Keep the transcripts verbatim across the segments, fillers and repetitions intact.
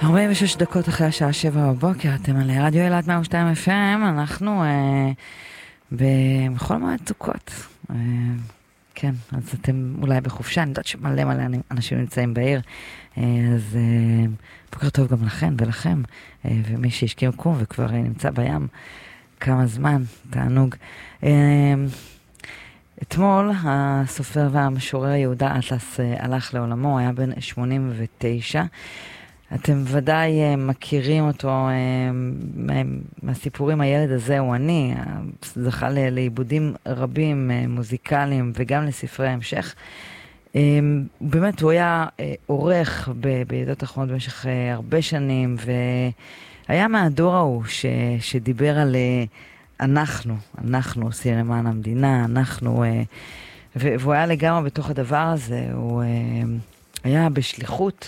ארבעים ושש דקות אחרי השעה שבע בבוקר, אתם על רדיו אילת מאה ושתיים אף אם, אנחנו אה, בכל מועד סוכות. אה, כן, אז אתם אולי בחופשה, אני יודעת שמלא מלא אנשים נמצאים בעיר, אה, אז אה, בוקר טוב גם לכם ולכם, אה, ומי שהשקיע קום וכבר אה, נמצא בים כמה זמן, תענוג. אה, אתמול הסופר והמשורר יהודה אטלס אה, הלך לעולמו, היה בן שמונים ותשע, אתם ודאי מכירים אותו מהסיפורים, הילד הזה הוא אני, זכה לעיבודים רבים מוזיקליים וגם לספרי המשך. באמת הוא היה עורך בידיעות אחרונות במשך הרבה שנים, והיה מהדור ההוא ש, שדיבר על אנחנו, אנחנו עושים למען המדינה, אנחנו, והוא היה לגמרי בתוך הדבר הזה, הוא היה בשליחות,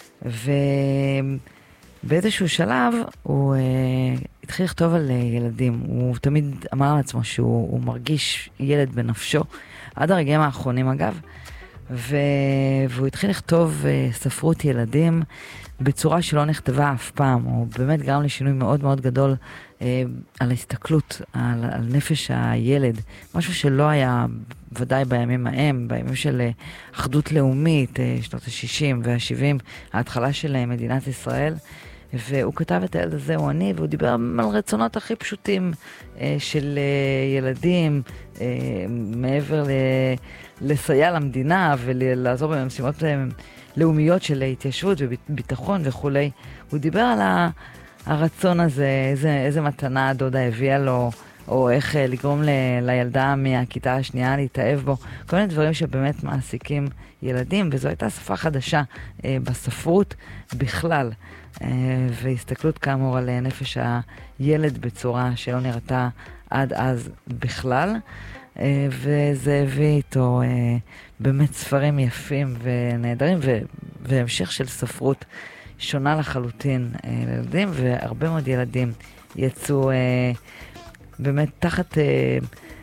ובאיזשהו שלב הוא uh, התחיל לכתוב על uh, ילדים. הוא תמיד אמר לעצמו שהוא מרגיש ילד בנפשו, עד הרגעים האחרונים אגב, ו... והוא התחיל לכתוב uh, ספרות ילדים בצורה שלא נכתבה אף פעם. הוא באמת גרם לשינוי מאוד מאוד גדול uh, על ההסתכלות, על, על נפש הילד, משהו שלא היה ודאי בימים ההם, בימים של אחדות לאומית, שנות ה-שישים וה-שבעים, ההתחלה של מדינת ישראל, והוא כתב את הילד הזה הוא אני, והוא דיבר על רצונות הכי פשוטים של ילדים, מעבר לסייע למדינה ולעזור במשימות לאומיות של התיישבות וביטחון וכולי. הוא דיבר על הרצון הזה, איזה, איזה מתנה הדודה הביאה לו, או איך לגרום ל, לילדה מהכיתה השנייה להתאהב בו, כל מיני דברים שבאמת מעסיקים ילדים, וזו הייתה שפה חדשה אה, בספרות בכלל, אה, והסתכלות כאמור על נפש הילד בצורה שלא נראתה עד אז בכלל, אה, וזה הביא איתו אה, באמת ספרים יפים ונהדרים, ו, והמשך של ספרות שונה לחלוטין אה, לילדים, והרבה מאוד ילדים יצאו אה, באמת תחת אה,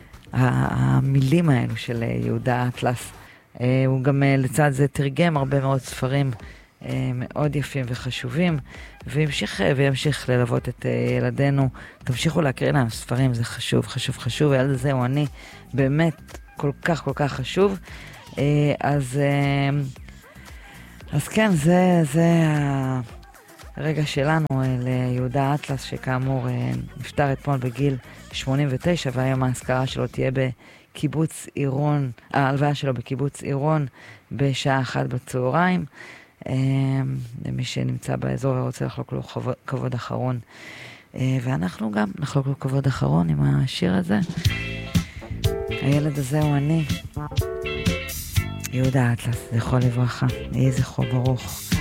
המילים האלו של אה, יהודה אטלס. אה, הוא גם אה, לצד זה תרגם הרבה מאוד ספרים אה, מאוד יפים וחשובים, והמשיך אה, וימשיך ללוות את אה, ילדינו. תמשיכו להקריא להם ספרים, זה חשוב, חשוב, חשוב. הילד הזה הוא אני, באמת כל כך כל כך חשוב. אה, אז, אה, אז כן, זה, זה ה... הרגע שלנו ליהודה אטלס, שכאמור נפטר אתמול בגיל שמונים ותשע, והיום ההזכרה שלו תהיה בקיבוץ עירון, ההלוויה שלו בקיבוץ עירון בשעה אחת בצהריים. למי שנמצא באזור ורוצה לחלוק לו כבוד אחרון. ואנחנו גם נחלוק לו כבוד אחרון עם השיר הזה. הילד הזה הוא אני. יהודה אטלס, זכרו לברכה, יהי זכרו ברוך.